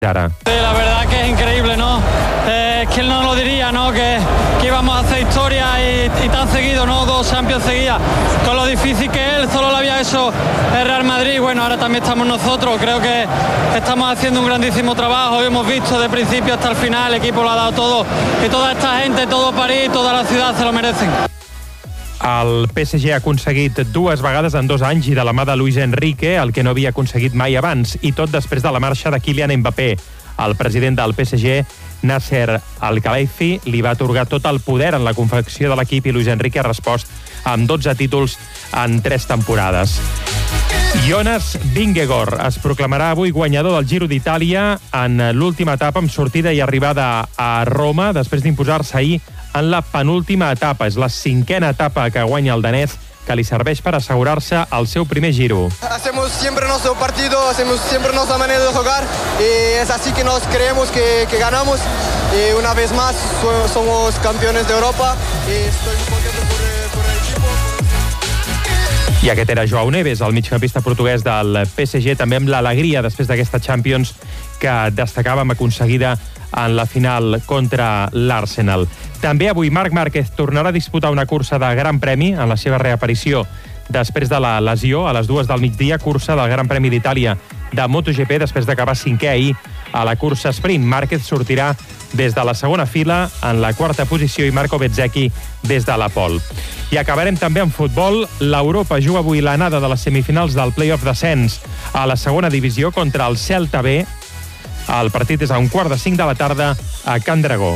Ara. Sí, la verdad que es increíble, ¿no? ¿Quién no lo diría, no? Que íbamos a hacer historia y tan seguido, ¿no? 2 Champions seguidas. Con lo difícil que él solo lo había hecho el Real Madrid. Bueno, ahora también estamos nosotros. Creo que estamos haciendo un grandísimo trabajo. Hemos visto de principio hasta el final. El equipo lo ha dado todo. Y toda esta gente, todo París, toda la ciudad se lo merecen. El PSG ha aconseguit 2 vegades en 2 anys i de la mà de Luis Enrique, el que no havia aconseguit mai abans, i tot després de la marxa de Kylian Mbappé. El president del PSG, Nasser Al-Khelaifi, li va atorgar tot el poder en la confecció de l'equip i Luis Enrique ha respost amb 12 títols en 3 temporades. Jonas Vingegaard es proclamarà avui guanyador del Giro d'Itàlia en l'última etapa amb sortida i arribada a Roma, després d'imposar-se ahir en la penúltima etapa. És la 5ª etapa que guanya el danès, que li serveix per assegurar-se el seu primer Giro. Hacemos siempre nuestro partido, hacemos siempre nuestra manera de jugar y es así que nos creemos que ganamos y una vez más somos campeones de Europa y estoy muy contento por el equipo. I aquest era Joao Neves, el migcampista portuguès del PSG, també amb l'alegria després d'aquesta Champions que destacàvem aconseguida en la final contra l'Arsenal. També avui Marc Márquez tornarà a disputar una cursa de Gran Premi en la seva reaparició després de la lesió a les 2 del migdia, cursa del Gran Premi d'Itàlia de MotoGP després d'acabar 5è ahir a la cursa sprint. Márquez sortirà des de la segona fila en la 4ª posició i Marco Bezzecchi des de la pole. I acabarem també amb futbol. L'Europa juga avui l'anada de les semifinals del play-off d'ascens a la segona divisió contra el Celta B. El partit és a 4:45 de la tarda a Can Dragó.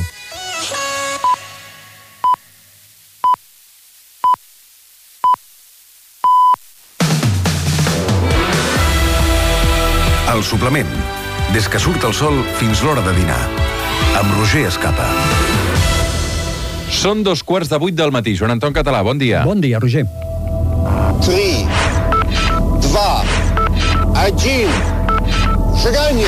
El suplement. Des que surt el sol fins l'hora de dinar. Amb Roger Escapa. Són 7:15 del matí. Joan Anton Català, bon dia. Bon dia, Roger. 3, 2, 1, seganya!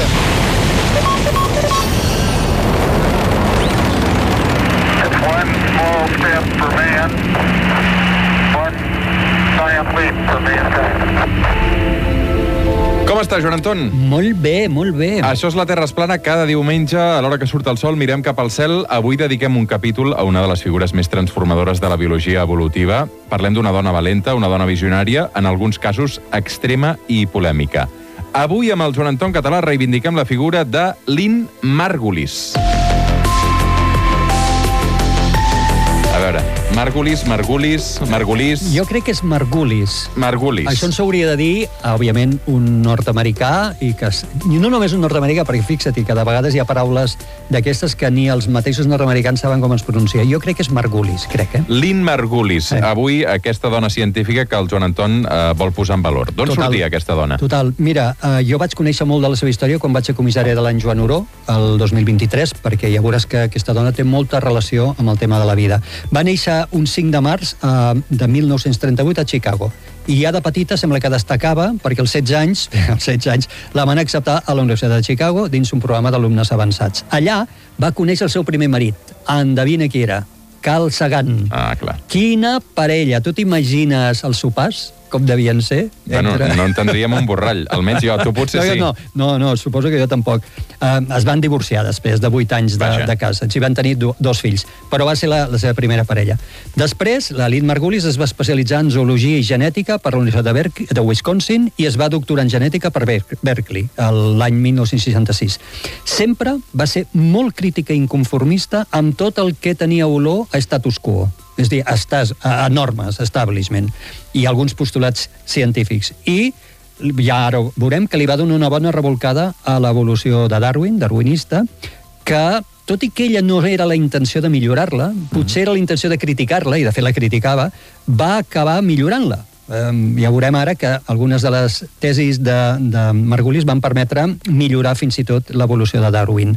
It's one small step for man, one giant leap for mankind. Com està, Joan Anton? Molt bé, molt bé. Això és La Terra es plana. Cada diumenge, a l'hora que surt el sol, mirem cap al cel. Avui dediquem un capítol a una de les figures més transformadores de la biologia evolutiva. Parlem d'una dona valenta, una dona visionària, en alguns casos extrema i polèmica. Avui, amb el Joan Anton Català, reivindiquem la figura de Lynn Margulis. A veure, Margulis... Jo crec que és Margulis. Margulis. Això ens hauria de dir, òbviament, un nord-americà, i no només un nord-americà, perquè fixa't que de vegades hi ha paraules d'aquestes que ni els mateixos nord-americans saben com es pronuncia. Jo crec que és Margulis, crec, Lynn Margulis. Sí. Avui, aquesta dona científica que el Joan Anton vol posar en valor. D'on sortia aquesta dona? Total. Mira, jo vaig conèixer molt de la seva història quan vaig ser comissària de l'any Joan Oró, el 2023, perquè ja veuràs que aquesta dona té molta relació amb el tema de la vida. Va néixer un 5 de març de 1938 a Chicago. I ja de petita sembla que destacava perquè als 16 anys la van acceptar a la Universitat de Chicago dins un programa d'alumnes avançats. Allà va conèixer el seu primer marit. Endevina qui era? Carl Sagan. Ah, clar. Quina parella! Tu t'imagines els sopars? Com devien ser? Bueno, no entendríem un borrall. Almenys jo, tu potser sí. No, suposo que jo tampoc. Es van divorciar després de 8 anys de casa. Hi van tenir 2 fills, però va ser la seva primera parella. Després, la Lynn Margulis es va especialitzar en zoologia i genètica per la Universitat de Wisconsin i es va doctorar en genètica per Berkeley l'any 1966. Sempre va ser molt crítica i inconformista amb tot el que tenia olor a status quo. És a dir, a normes, establishment, i alguns postulats científics. I ja ara veurem que li va donar una bona revolcada a l'evolució de Darwin, darwinista, que, tot i que ella no era la intenció de millorar-la, potser era la intenció de criticar-la, i de fet la criticava, va acabar millorant-la. Ja veurem ara que algunes de les tesis de Margulis van permetre millorar fins i tot l'evolució de Darwin.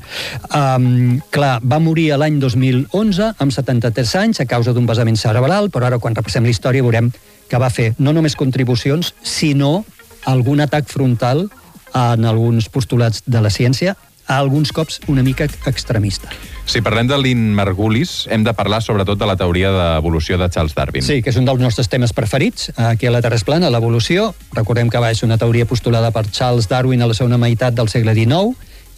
Clar, va morir l'any 2011 amb 73 anys a causa d'un vessament cerebral, però ara quan repassem la història veurem que va fer no només contribucions, sinó algun atac frontal en alguns postulats de la ciència, alguns cops una mica extremista. Si parlem de Lynn Margulis, hem de parlar sobretot de la teoria d'evolució de Charles Darwin. Sí, que és un dels nostres temes preferits. Aquí a la Terra es plana, l'evolució. Recordem que va ser una teoria postulada per Charles Darwin a la segona meitat del segle XIX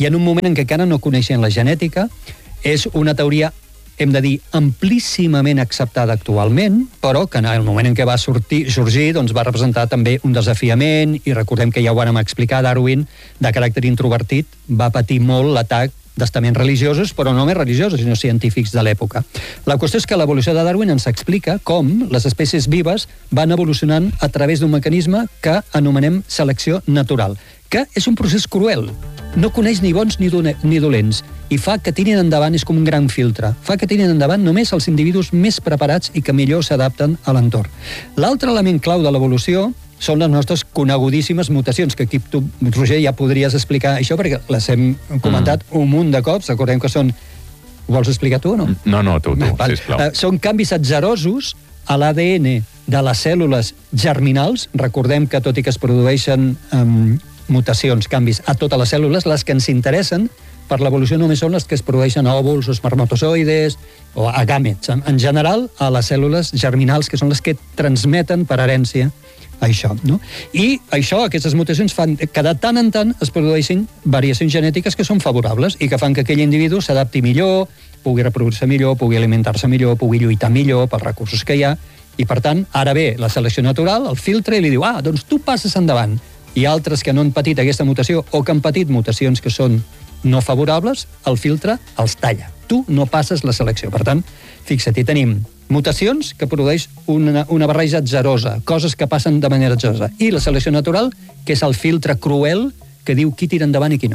i en un moment en què encara no coneixien la genètica, és una teoria, hem de dir, amplíssimament acceptada actualment, però que en el moment en què va sorgir, doncs va representar també un desafiament, i recordem que ja ho vàrem explicar, Darwin, de caràcter introvertit, va patir molt l'atac d'estaments religiosos, però no només religiosos, sinó científics de l'època. La qüestió és que l'evolució de Darwin ens explica com les espècies vives van evolucionant a través d'un mecanisme que anomenem selecció natural, que és un procés cruel. No coneix ni bons ni dolents, i fa que tirin endavant, és com un gran filtre, fa que tirin endavant només els individus més preparats i que millor s'adapten a l'entorn. L'altre element clau de l'evolució són les nostres conegudíssimes mutacions, que aquí tu, Roger, ja podries explicar això, perquè les hem comentat un munt de cops. Recordem que són... Ho vols explicar tu o no? No, tu, sisplau. Són canvis atzerosos a l'ADN de les cèl·lules germinals. Recordem que, tot i que es produeixen mutacions, canvis a totes les cèl·lules, les que ens interessen per l'evolució només són les que es produeixen a òvuls o espermatozoides o a gàmets. En general, a les cèl·lules germinals, que són les que transmeten per herència això, no? I això, aquestes mutacions fan que de tant en tant es produeixin variacions genètiques que són favorables i que fan que aquell individu s'adapti millor, pugui reproduir-se millor, pugui alimentar-se millor, pugui lluitar millor pels recursos que hi ha, i per tant, ara ve la selecció natural, el filtre, i li diu, doncs tu passes endavant. I altres que no han patit aquesta mutació o que han patit mutacions que són no favorables, el filtre els talla. Tu no passes la selecció. Per tant, fixa't, hi tenim mutacions que produeix una barreja atzerosa, coses que passen de manera atzerosa, i la selecció natural, que és el filtre cruel que diu qui tira endavant i qui no.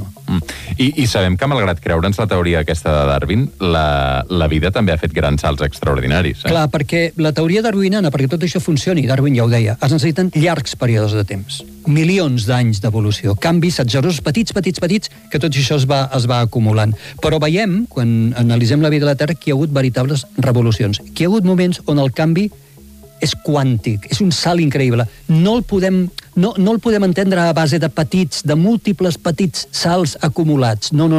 I sabem que, malgrat creure'ns la teoria aquesta de Darwin, la vida també ha fet grans salts extraordinaris. Clar, perquè la teoria darwiniana, perquè tot això funcioni, Darwin ja ho deia, es necessiten llargs períodes de temps, milions d'anys d'evolució, canvis atzerosos petits, que tot això es va acumulant. Però veiem, quan analitzem la vida de la Terra, que hi ha hagut veritables revolucions, que hi ha hagut moments on el canvi és quàntic, és un salt increïble. No el podem entendre a base de múltiples petits salts acumulats. No.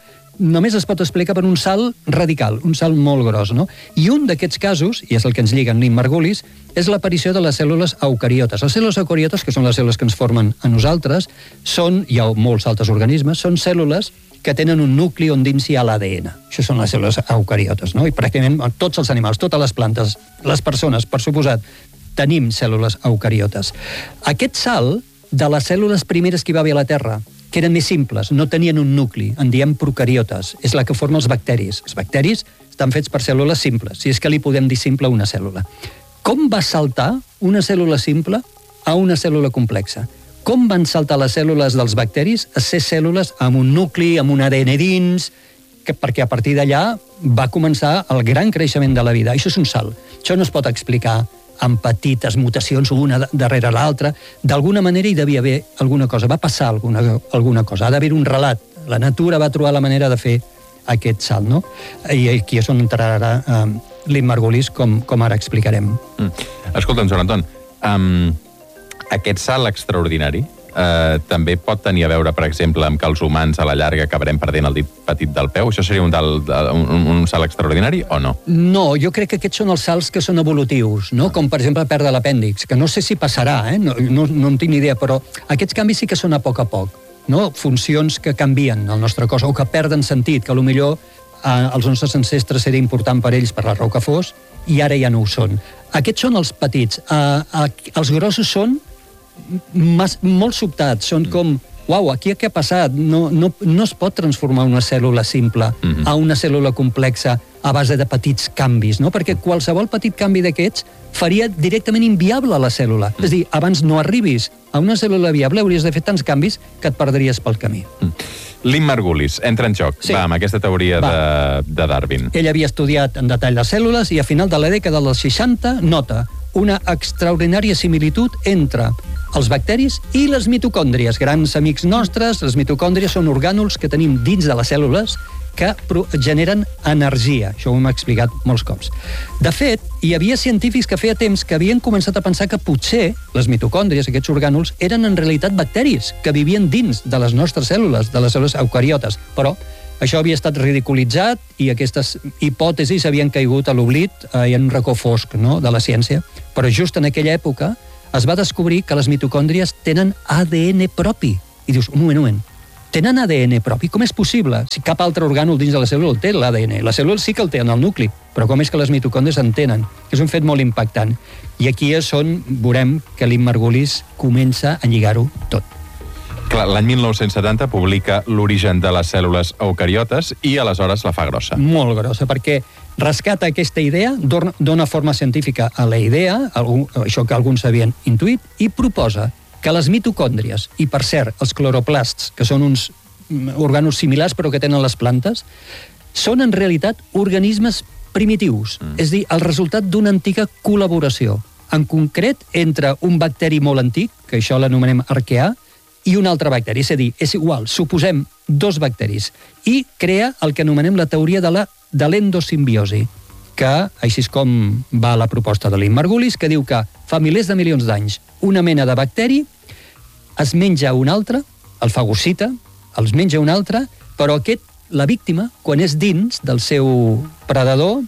Només es pot explicar per un salt radical, un salt molt gros, no? I un d'aquests casos, i és el que ens lliga en Lynn Margulis, és l'aparició de les cèl·lules eucariotes. Les cèl·lules eucariotes, que són les cèl·lules que ens formen a nosaltres, hi ha molts altres organismes, són cèl·lules que tenen un nucli on dins hi ha l'ADN. Això són les cèl·lules eucariotes, no? I pràcticament tots els animals, totes les plantes, les persones, per suposat, tenim cèl·lules eucariotes. Aquest salt de les cèl·lules primeres que hi va haver a la Terra, que eren més simples, no tenien un nucli, en diem procariotes, és la que forma els bacteris. Els bacteris estan fets per cèl·lules simples, si és que li podem dir simple a una cèl·lula. Com va saltar una cèl·lula simple a una cèl·lula complexa? Com van saltar les cèl·lules dels bacteris a ser cèl·lules amb un nucli, amb un ADN dins, perquè a partir d'allà va començar el gran creixement de la vida. Això és un salt. Això no es pot explicar amb petites mutacions una darrere l'altra. D'alguna manera hi devia haver alguna cosa, va passar alguna cosa, ha d'haver un relat. La natura va trobar la manera de fer aquest salt, no? I aquí és on entrarà Lynn Margulis, com ara explicarem. Escolta'm, Joan Anton, aquest salt extraordinari també pot tenir a veure, per exemple, amb que els humans a la llarga acabarem perdent el dit petit del peu? Això seria un salt extraordinari o no? No, jo crec que aquests són els salts que són evolutius, no? Com, per exemple, perdre l'apèndix, que no sé si passarà, no en tinc ni idea, però aquests canvis sí que són a poc, no? Funcions que canvien el nostre cos o que perden sentit, que potser els nostres ancestres era important per ells per la raó que fos, i ara ja no ho són. Aquests són els petits. Els grossos són molt sobtats, són com uau, aquí què ha passat? No es pot transformar una cèl·lula simple a una cèl·lula complexa a base de petits canvis, no? Perquè qualsevol petit canvi d'aquests faria directament inviable la cèl·lula. És a dir, abans no arribis a una cèl·lula viable hauries de fer tants canvis que et perdries pel camí. Lynn Margulis entra en joc, amb aquesta teoria de Darwin. Ell havia estudiat en detall les cèl·lules i a final de la dècada dels 60 nota una extraordinària similitud entre els bacteris i les mitocòndries, grans amics nostres. Les mitocòndries són orgànuls que tenim dins de les cèl·lules que generen energia. Això ho hem explicat molts cops. De fet, hi havia científics que feia temps que havien començat a pensar que potser les mitocòndries, aquests orgànuls, eren en realitat bacteris que vivien dins de les nostres cèl·lules, de les cèl·lules eucariotes. Però això havia estat ridiculitzat i aquestes hipòtesis havien caigut a l'oblit i en un racó fosc, no?, de la ciència. Però just en aquella època es va descobrir que les mitocòndries tenen ADN propi. I dius, un moment, tenen ADN propi. Com és possible? Si cap altre orgànol dins de la cèl·lula el té, l'ADN. La cèl·lula sí que el té en el nucli, però com és que les mitocòndries en tenen? És un fet molt impactant. I aquí és on veurem que Lynn Margulis comença a lligar-ho tot. Clar, l'any 1970 publica L'origen de les cèl·lules eucariotes i aleshores la fa grossa. Molt grossa, perquè rescata aquesta idea, dona forma científica a la idea, això que alguns havien intuït, i proposa que les mitocòndries, i per cert, els cloroplasts, que són uns orgànuls similars però que tenen les plantes, són en realitat organismes primitius, és a dir, el resultat d'una antiga col·laboració, en concret entre un bacteri molt antic, que això l'anomenem arqueà, i un altre bacteri, és a dir, és igual, suposem dos bacteris, i crea el que anomenem la teoria de l'endosimbiosi, que, així és com va la proposta de Lynn Margulis, que diu que fa milers de milions d'anys una mena de bacteri es menja un altre, el fagocita, els menja un altre, però la víctima, quan és dins del seu predador,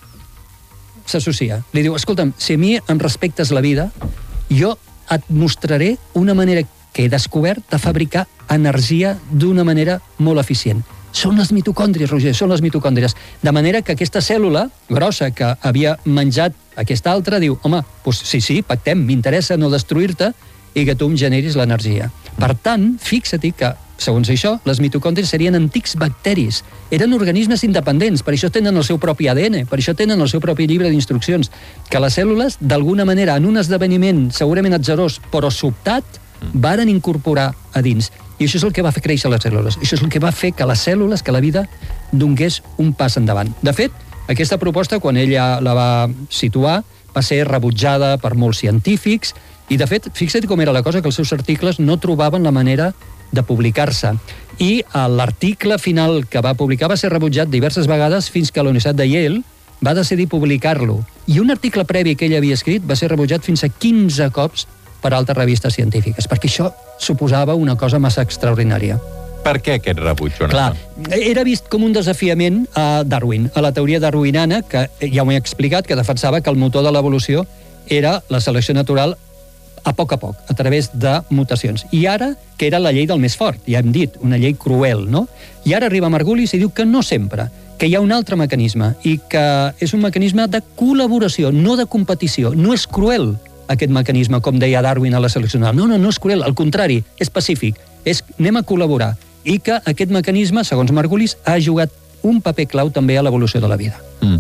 s'associa. Li diu, escolta'm, si a mi em respectes la vida, jo et mostraré una manera que he descobert de fabricar energia d'una manera molt eficient. Són les mitocòndries, Roger, són les mitocòndries. De manera que aquesta cèl·lula grossa que havia menjat aquesta altra diu, home, doncs sí, pactem, m'interessa no destruir-te i que tu em generis l'energia. Per tant, fixa-t'hi que, segons això, les mitocòndries serien antics bacteris. Eren organismes independents, per això tenen el seu propi ADN, per això tenen el seu propi llibre d'instruccions, que les cèl·lules, d'alguna manera, en un esdeveniment segurament atzarós, però sobtat, varen incorporar a dins. I això és el que va fer créixer les cèl·lules. Això és el que va fer que les cèl·lules, que la vida, donés un pas endavant. De fet, aquesta proposta, quan ella la va situar, va ser rebutjada per molts científics i, de fet, fixa't com era la cosa, que els seus articles no trobaven la manera de publicar-se. I l'article final que va publicar va ser rebutjat diverses vegades fins que la Universitat de Yale va decidir publicar-lo. I un article previ que ell havia escrit va ser rebutjat fins a 15 cops per altres revistes científiques, perquè això suposava una cosa massa extraordinària. Per què aquest rebuig, Jonathan? Clar, era vist com un desafiament a Darwin, a la teoria darwiniana, que ja ho he explicat, que defensava que el motor de l'evolució era la selecció natural a poc, a través de mutacions. I ara, que era la llei del més fort, ja hem dit, una llei cruel, no? I ara arriba Margulis i diu que no sempre, que hi ha un altre mecanisme, i que és un mecanisme de col·laboració, no de competició. No és cruel, aquest mecanisme, com deia Darwin a la selecció natural. No és cruel, al contrari, és pacífic. Anem a col·laborar. I que aquest mecanisme, segons Margulis, ha jugat un paper clau també a l'evolució de la vida.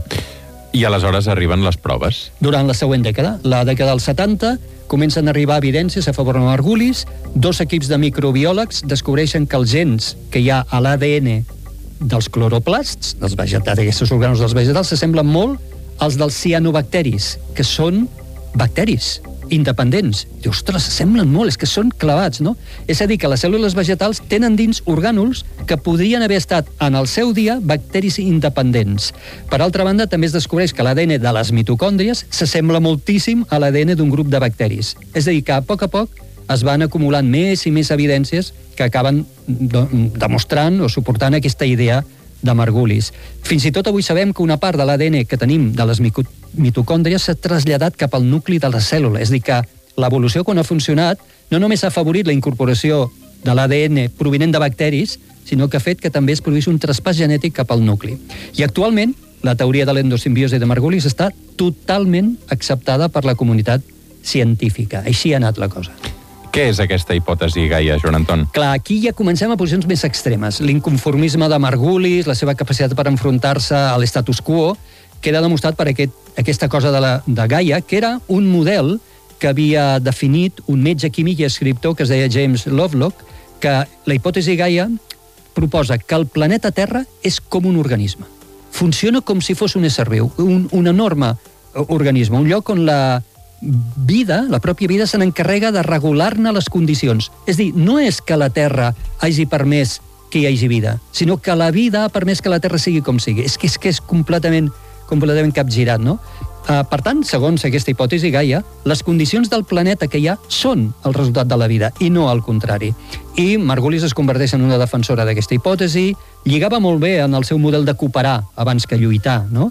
I aleshores arriben les proves? Durant la següent dècada, la dècada dels 70, comencen a arribar evidències a favor de Margulis. Dos equips de microbiòlegs descobreixen que els gens que hi ha a l'ADN dels cloroplasts, dels vegetals, aquests orgànuls dels vegetals, s'assemblen molt als dels cianobacteris, que són bacteris independents. I, ostres, semblen molt, és que són clavats, no? És a dir, que les cèl·lules vegetals tenen dins orgànuls que podrien haver estat, en el seu dia, bacteris independents. Per altra banda, també es descobreix que l'ADN de les mitocòndries s'assembla moltíssim a l'ADN d'un grup de bacteris. És a dir, que a poc es van acumulant més i més evidències que acaben demostrant o suportant aquesta idea de Margulis. Fins i tot avui sabem que una part de l'ADN que tenim de les mitocòndries s'ha traslladat cap al nucli de la cèl·lula. És a dir, que l'evolució, quan ha funcionat, no només ha afavorit la incorporació de l'ADN provinent de bacteris, sinó que ha fet que també es produís un traspàs genètic cap al nucli. I actualment, la teoria de l'endosimbiosi de Margulis està totalment acceptada per la comunitat científica. Així ha anat la cosa. Què és aquesta hipòtesi, Gaia, Joan Anton? Clar, aquí ja comencem a posicions més extremes. L'inconformisme de Margulis, la seva capacitat per enfrontar-se a l'estatus quo, queda demostrat per aquesta cosa de Gaia, que era un model que havia definit un metge químic i escriptor que es deia James Lovelock, que la hipòtesi Gaia proposa que el planeta Terra és com un organisme. Funciona com si fos un ésser viu, un enorme organisme, un lloc on la vida, la pròpia vida, se n'encarrega de regular-ne les condicions. És a dir, no és que la Terra hagi permès que hi hagi vida, sinó que la vida ha permès que la Terra sigui com sigui. És que és completament capgirat, no? Per tant, segons aquesta hipòtesi Gaia, les condicions del planeta que hi ha són el resultat de la vida, i no al contrari. I Margulis es converteix en una defensora d'aquesta hipòtesi, lligava molt bé en el seu model de cooperar abans que lluitar, no?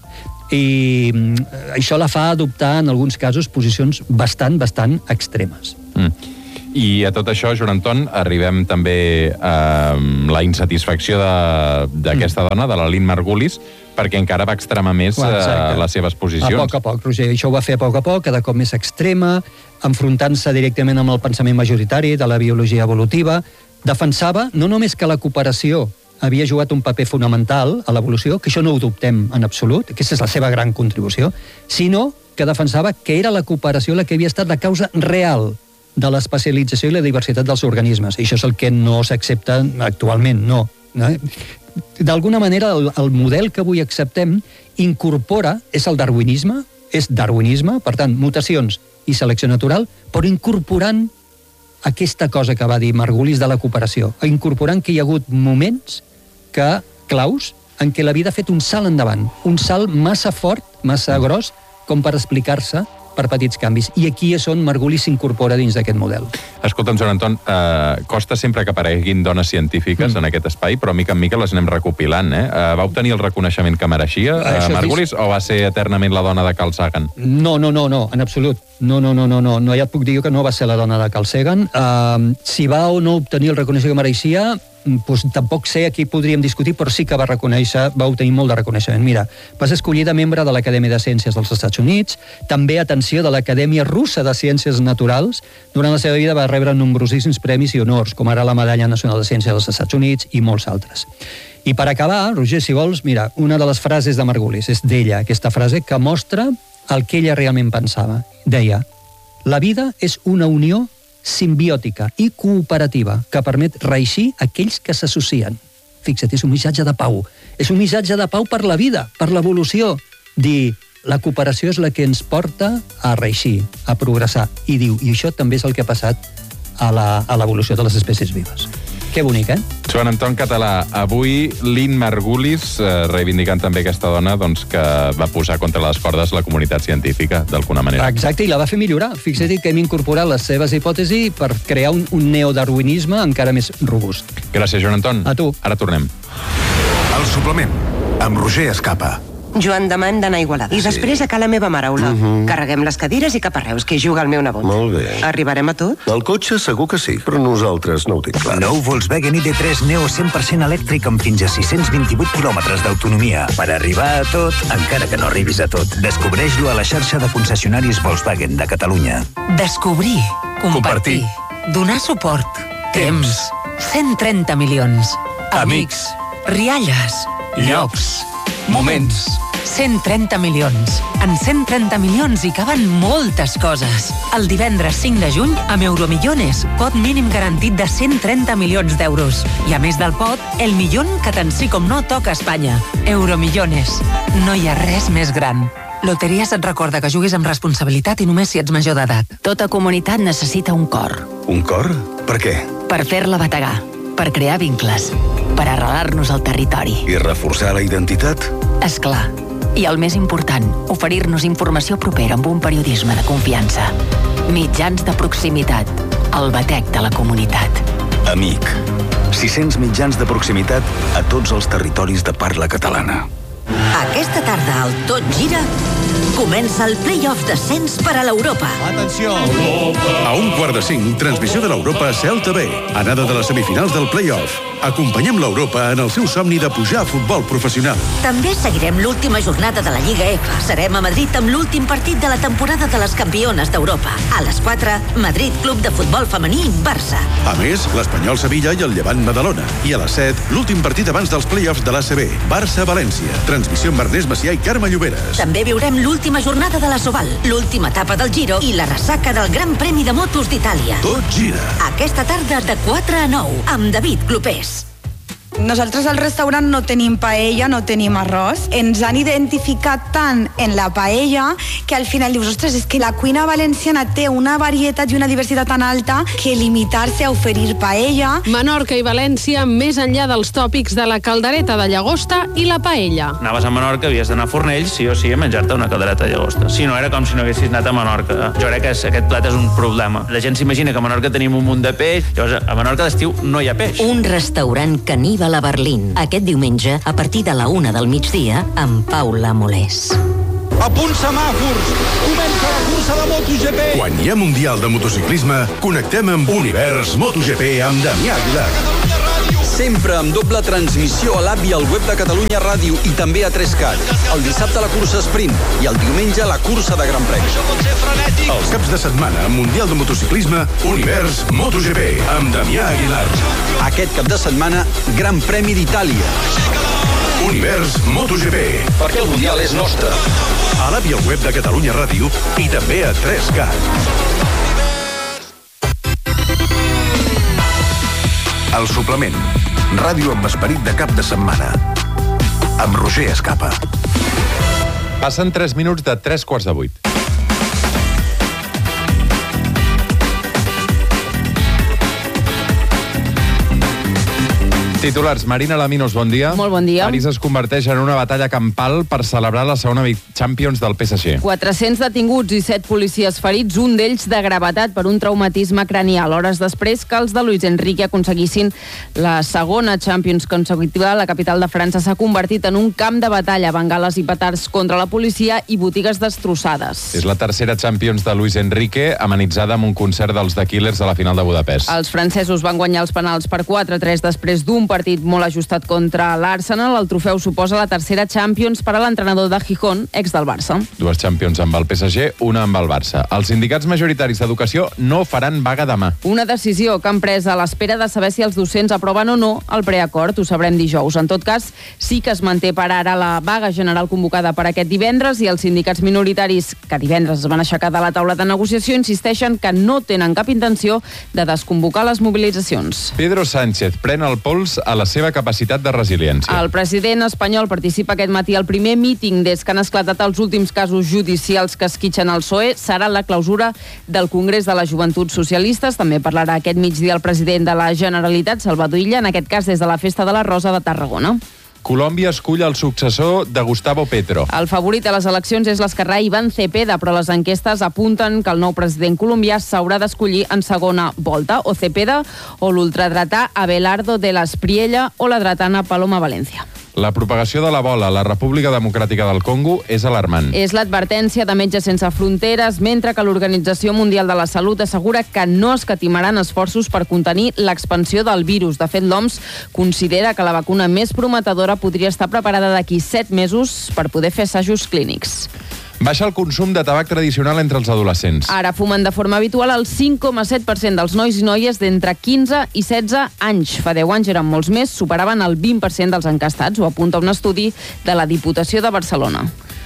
I això la fa adoptar, en alguns casos, posicions bastant extremes. I a tot això, Joan Anton, arribem també a la insatisfacció d'aquesta dona, de la Lynn Margulis, perquè encara va extremar més les seves posicions. A poc, Roger. Això ho va fer a poc, cada cop més extrema, enfrontant-se directament amb el pensament majoritari de la biologia evolutiva. Defensava no només que la cooperació havia jugat un paper fonamental a l'evolució, que això no ho dubtem en absolut, aquesta és la seva gran contribució, sinó que defensava que era la cooperació la que havia estat la causa real de l'especialització i la diversitat dels organismes. I això és el que no s'accepta actualment, no. D'alguna manera, el model que avui acceptem incorpora, és el darwinisme, per tant, mutacions i selecció natural, però incorporant aquesta cosa que va dir Margulis de la cooperació, incorporant que hi ha hagut moments claus en què la vida ha fet un salt endavant, un salt massa fort, massa gros, com per explicar-se per petits canvis. I aquí és on Margulis s'incorpora dins d'aquest model. Escolta'm, Joan Anton, costa sempre que apareguin dones científiques en aquest espai, però mica en mica les anem recopilant, eh? Va obtenir el reconeixement que mereixia Margulis o va ser eternament la dona de Carl Sagan? No, en absolut. No, ja et puc dir que no va ser la dona de Carl Sagan. Si va o no obtenir el reconeixement que mereixia, doncs tampoc sé, aquí podríem discutir, però sí que va obtenir molt de reconeixement. Mira, va ser escollida membre de l'Acadèmia de Ciències dels Estats Units, també, atenció, de l'Acadèmia Russa de Ciències Naturals. Durant la seva vida va rebre nombrosíssims premis i honors, com ara la Medalla Nacional de Ciència dels Estats Units i molts altres. I per acabar, Roger, si vols, mira, una de les frases de Margulis és d'ella, aquesta frase que mostra el que ella realment pensava. Deia: la vida és una unió simbiòtica i cooperativa que permet reeixir aquells que s'associen. Fixa't, és un missatge de pau. És un missatge de pau per la vida, per l'evolució. Dir, la cooperació és la que ens porta a reeixir, a progressar. I diu, i això també és el que ha passat a l'evolució de les espècies vives. Que bonic, eh? Joan Anton Català, avui Lynn Margulis, reivindicant també aquesta dona que va posar contra les cordes la comunitat científica, d'alguna manera. Exacte, i la va fer millorar. Fixa't que hem incorporat les seves hipòtesis per crear un neodarwinisme encara més robust. Gràcies, Joan Anton. A tu. Ara tornem. El suplement, amb Roger Escapa. Joan, demà hem d'anar a Igualada. I després a ca la meva mare, Ola. Carreguem les cadires i cap a Reus, que hi juga el meu nebot. Molt bé. Arribarem a tot? El cotxe segur que sí, però nosaltres no ho tinc clar. Nou Volkswagen ID3 Neo 100% elèctric amb fins a 628 quilòmetres d'autonomia. Per arribar a tot, encara que no arribis a tot. Descobreix-lo a la xarxa de concessionaris Volkswagen de Catalunya. Descobrir, compartir, donar suport, temps, 130 milions, amics, rialles, llocs, moments. 130 milions. En 130 milions hi caben moltes coses. El divendres 5 de juny, amb Euromillones, pot mínim garantit de 130 milions d'euros. I a més del pot, el millón que tant sí com no toca a Espanya. Euromillones. No hi ha res més gran. Loteries et recorda que juguis amb responsabilitat i només si ets major d'edat. Tota comunitat necessita un cor. Un cor? Per què? Per fer-la bategar, per crear vincles, per arrelar-nos al territori. I reforçar la identitat? És clar. I el més important, oferir-nos informació propera amb un periodisme de confiança. Mitjans de proximitat, el batec de la comunitat. Amic. 600 mitjans de proximitat a tots els territoris de parla catalana. Aquesta tarda al Tot Gira comença el play-off d'ascens per a l'Europa. Atenció! A 4:45, transmissió de l'Europa Celta B. Anada de les semifinals del play-off. Acompanyem l'Europa en el seu somni de pujar a futbol professional. També seguirem l'última jornada de la Lliga F. Serem a Madrid amb l'últim partit de la temporada de les campiones d'Europa. A les 4, Madrid Club de Futbol Femení, Barça. A més, l'Espanyol Sevilla i el Llevant Badalona. I a les 7, l'últim partit abans dels play-offs de l'ACB, Barça-València. Transmissió amb Ernest Macià i Carme Lloberes. També viurem l'última jornada de la Soval, l'última etapa del Giro i la ressaca del Gran Premi de Motos d'Itàlia. Tot gira. Aquesta tarda de 4 a 9, amb David Clopés. Nosaltres al restaurant no tenim paella, no tenim arròs. Ens han identificat tant en la paella que al final dius, ostres, és que la cuina valenciana té una varietat i una diversitat tan alta que limitar-se a oferir paella... Menorca i València, més enllà dels tòpics de la caldereta de llagosta i la paella. Anaves a Menorca, havies d'anar a Fornells, sí o sí, a menjar-te una caldereta de llagosta. Si no, era com si no haguessis anat a Menorca. Jo crec que aquest plat és un problema. La gent s'imagina que a Menorca tenim un munt de peix, llavors a Menorca d'estiu no hi ha peix. Un restaurant caníbal a Berlín. Aquest diumenge, a partir de la 1 del migdia, amb Paula Molés. A punt semàfors. Comença la cursa de MotoGP. Quan hi ha Mundial de Motociclisme, connectem amb Univers MotoGP amb Damià Aguilar. Sempre amb doble transmissió a l'app i al web de Catalunya Ràdio i també a 3CAT. El dissabte la cursa sprint i el diumenge la cursa de Gran Premi. Els caps de setmana amb Mundial de Motociclisme, Univers MotoGP amb Damià Aguilar. Aquest cap de setmana, Gran Premi d'Itàlia. Univers MotoGP. Perquè el Mundial és nostre. A l'app i al web de Catalunya Ràdio i també a 3CAT. El suplement. Ràdio amb esperit de cap de setmana. Amb Roger Escapa. Passen 3 minuts de 7:45. Titulars. Marina Laminos, bon dia. Molt bon dia. París es converteix en una batalla campal per celebrar la segona Champions del PSG. 400 detinguts i 7 policies ferits, un d'ells de gravetat per un traumatisme cranial, hores després que els de Luis Enrique aconseguissin la segona Champions consecutiva. La capital de França s'ha convertit en un camp de batalla, bengales i petards contra la policia i botigues destrossades. És la tercera Champions de Luis Enrique, amenitzada amb un concert dels The Killers a la final de Budapest. Els francesos van guanyar els penals per 4-3 després d'un partit molt ajustat contra l'Arsenal. El trofeu suposa la tercera Champions per a l'entrenador de Gijón, ex del Barça. 2 Champions amb el PSG, una amb el Barça. Els sindicats majoritaris d'educació no faran vaga demà. Una decisió que han pres a l'espera de saber si els docents aproven o no el preacord. Ho sabrem dijous. En tot cas, sí que es manté per ara la vaga general convocada per aquest divendres i els sindicats minoritaris que divendres es van aixecar de la taula de negociació insisteixen que no tenen cap intenció de desconvocar les mobilitzacions. Pedro Sánchez pren el pols a la seva capacitat de resiliència. El president espanyol participa aquest matí al primer míting des que han esclatat els últims casos judicials que esquitxen el PSOE. Serà la clausura del Congrés de les Joventuts Socialistes. També parlarà aquest migdia el president de la Generalitat, Salvador Illa, en aquest cas des de la Festa de la Rosa de Tarragona. Colòmbia escull el successor de Gustavo Petro. El favorit a les eleccions és l'esquerrà Iván Cepeda, però les enquestes apunten que el nou president colombià s'haurà d'escollir en segona volta, o Cepeda o l'ultradretà Abelardo de la Espriella o la dretana Paloma Valencia. La propagació de l'Ebola a la República Democràtica del Congo és alarmant. És l'advertència de Metges Sense Fronteres, mentre que l'Organització Mundial de la Salut assegura que no escatimaran esforços per contenir l'expansió del virus. De fet, l'OMS considera que la vacuna més prometedora podria estar preparada d'aquí 7 mesos per poder fer assajos clínics. Baixa el consum de tabac tradicional entre els adolescents. Ara fumen de forma habitual el 5,7% dels nois i noies d'entre 15 i 16 anys. Fa 10 anys eren molts més, superaven el 20% dels encastats, ho apunta un estudi de la Diputació de Barcelona.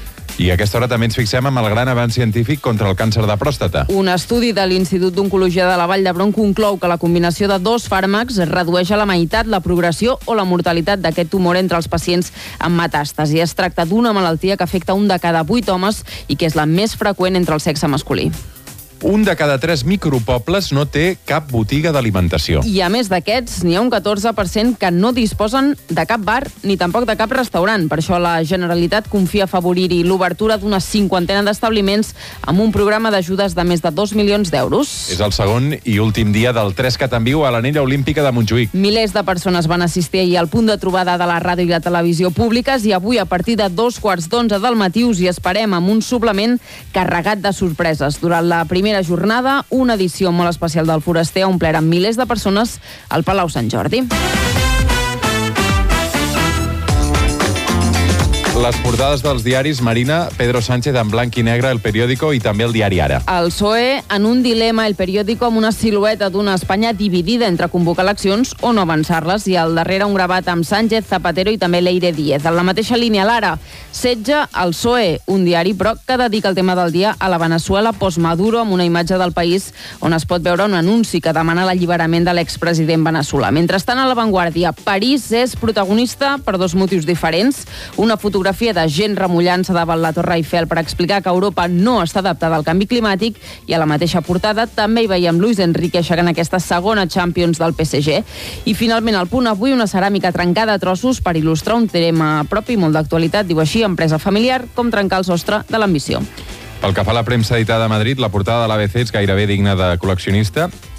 I a aquesta hora també ens fixem amb el gran avanç científic contra el càncer de pròstata. Un estudi de l'Institut d'Oncologia de la Vall d'Hebron conclou que la combinació de 2 fàrmacs redueix a la meitat la progressió o la mortalitat d'aquest tumor entre els pacients amb metàstasi. Es tracta d'una malaltia que afecta un de cada 8 homes i que és la més freqüent entre el sexe masculí. Un de cada 3 micropobles no té cap botiga d'alimentació. I a més d'aquests, n'hi ha un 14% que no disposen de cap bar ni tampoc de cap restaurant. Per això la Generalitat confia a afavorir-hi l'obertura d'una 50ena d'establiments amb un programa d'ajudes de més de 2 milions d'euros. És el segon i últim dia del 3CAT en viu a l'anella olímpica de Montjuïc. Milers de persones van assistir ahir al punt de trobada de la ràdio i la televisió públiques i avui a partir de 2:15 del matí us hi esperem amb un suplement carregat de sorpreses. Durant la primera jornada, una edició molt especial del Foraster ha omplert amb milers de persones al Palau Sant Jordi. Les portades dels diaris, Marina, Pedro Sánchez en blanc i negre, El Periódico i també el diari Ara. El PSOE en un dilema, El Periódico amb una silueta d'una Espanya dividida entre convocar eleccions o no avançar-les i al darrere un gravat amb Sánchez, Zapatero i també Leire Díez. En la mateixa línia, l'Ara setja el PSOE, un diari però que dedica el tema del dia a la Veneçuela post-Maduro amb una imatge del país on es pot veure un anunci que demana l'alliberament de l'expresident veneçolà. Mentrestant, a La Vanguardia, París és protagonista per 2 motius diferents. Una fotografia de gent remullant-se davant la Torre Eiffel per explicar que Europa no està adaptada al canvi climàtic i a la mateixa portada també hi veiem Luis Enrique aixecant aquesta segona Champions del PSG. I finalment al Punt Avui, una ceràmica trencada a trossos per il·lustrar un tema propi molt d'actualitat, diu així, empresa familiar, com trencar el sostre de l'ambició. Pel que fa a la premsa editada a Madrid, la portada de l'ABC és gairebé digna de col·leccionista.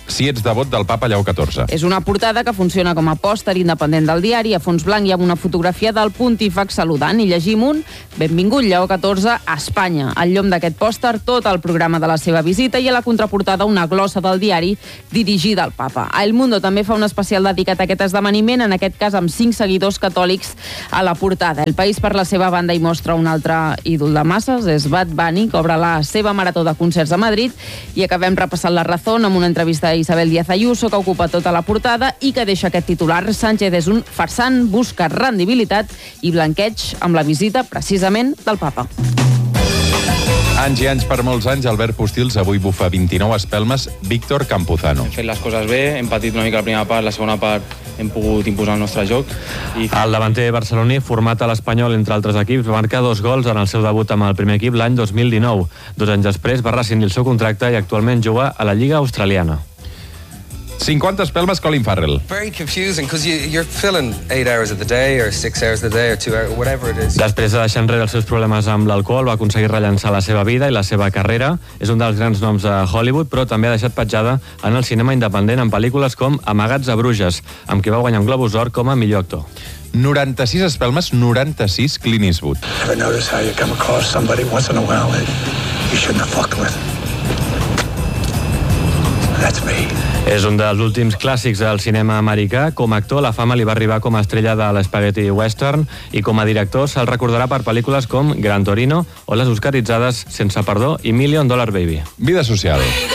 si ets devot del papa Lleó XIV. És una portada que funciona com a pòster independent del diari. A fons blanc hi ha una fotografia del pontífex saludant i llegim un benvingut Lleó XIV a Espanya. Al llom d'aquest pòster, tot el programa de la seva visita i a la contraportada una glossa del diari dirigida al papa. El Mundo també fa un especial dedicat a aquest esdeveniment, en aquest cas amb 5 seguidors catòlics a la portada. El País, per la seva banda, hi mostra un altre ídol de masses, és Bad Bunny, que obre la seva marató de concerts a Madrid, i acabem repassant La Razón amb una entrevista a Isabel Díaz Ayuso, que ocupa tota la portada i que deixa aquest titular: Sánchez és un farsant, busca rendibilitat i blanqueig amb la visita precisament del papa. Anys i anys per molts anys, Albert Postils avui bufa 29 espelmes Víctor Campuzano. Hem fet les coses bé, hem patit una mica la primera part, la segona part hem pogut imposar el nostre joc. El davanter barceloní, format a l'Espanyol entre altres equips, va marcar 2 gols en el seu debut amb el primer equip l'any 2019. 2 anys després va rescindir el seu contracte i actualment juga a la Lliga Australiana. 50 espelmes Colin Farrell. Very confusing because you're filling 8 hours of the day or 6 hours of the day or 2 hours, whatever it is. Després de deixar enrere els seus problemes amb l'alcohol, va aconseguir rellançar la seva vida i la seva carrera. És un dels grans noms a Hollywood, però també ha deixat petjada en el cinema independent en pel·lícules com Amagats a Bruges, amb qui va guanyar un Globus d'Or com a millor actor. 96 espelmes, 96 Clint Eastwood. Ever notice how you come across somebody once in a while that you shouldn't have fucked with? That's me. És un dels últims clàssics del cinema americà. Com a actor, la fama li va arribar com a estrella de l'Spaghetti Western i com a director se'l recordarà per pel·lícules com Gran Torino o les oscaritzades Sense perdó i $1 Million Baby. Vida social.